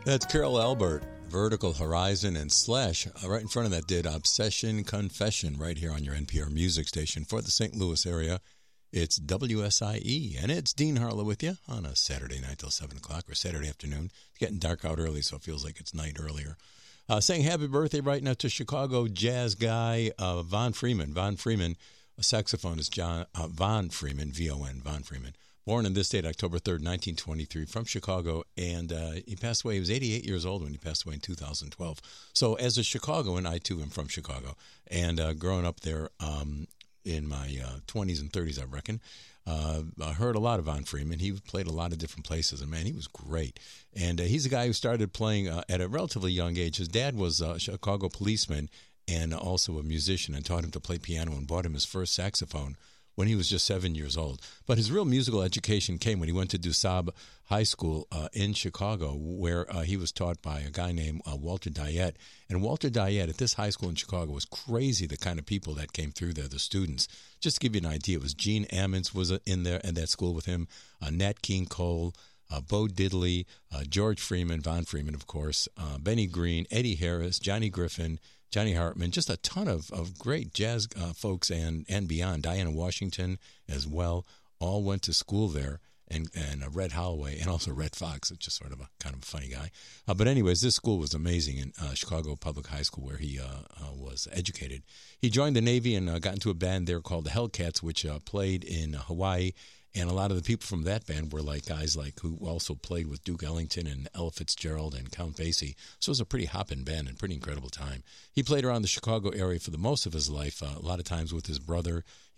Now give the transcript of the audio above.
That's Carol Albert, Vertical Horizon, and Slash. Right in front of that did Obsession Confession right here on your NPR music station for the St. Louis area. It's WSIE, and it's Dean Harlow with you on a Saturday night till 7 o'clock or Saturday afternoon. It's getting dark out early, so it feels like it's night earlier. Saying happy birthday right now to Chicago jazz guy Von Freeman. Von Freeman, a saxophonist, Von Freeman, V-O-N, Von Freeman. Born in this date, October 3rd, 1923, from Chicago, and he passed away. He was 88 years old when he passed away in 2012. So as a Chicagoan, I, too, am from Chicago. And growing up there in my 20s and 30s, I reckon, I heard a lot of Von Freeman. He played a lot of different places, and, man, he was great. And he's a guy who started playing at a relatively young age. His dad was a Chicago policeman and also a musician and taught him to play piano and bought him his first saxophone when he was just 7 years old. But his real musical education came when he went to DuSable High School in Chicago, where he was taught by a guy named Walter Diet. And Walter Diet at this high school in Chicago was crazy, the kind of people that came through there, the students. Just to give you an idea, it was Gene Ammons was in there at that school with him, Nat King Cole, Bo Diddley, George Freeman, Von Freeman, of course, Benny Green, Eddie Harris, Johnny Griffin, Johnny Hartman, just a ton of great jazz folks and beyond. Diana Washington as well, all went to school there, and Red Holloway, and also Red Fox, which is sort of a kind of a funny guy. But anyways, this school was amazing in Chicago Public High School where he was educated. He joined the Navy and got into a band there called the Hellcats, which played in Hawaii. And a lot of the people from that band were like guys like who also played with Duke Ellington and Ella Fitzgerald and Count Basie. So it was a pretty hopping band and pretty incredible time. He played around the Chicago area for the most of his life, a lot of times with his brother.